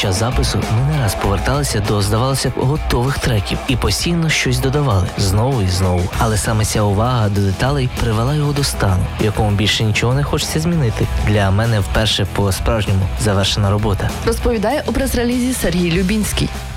час запису ми не раз поверталися до, здавалося б, готових треків і постійно щось додавали, знову і знову. Але саме ця увага до деталей привела його до стану, в якому більше нічого не хочеться змінити. Для мене вперше по-справжньому завершена робота. Розповідає у прес-релізі Сергій Любінський.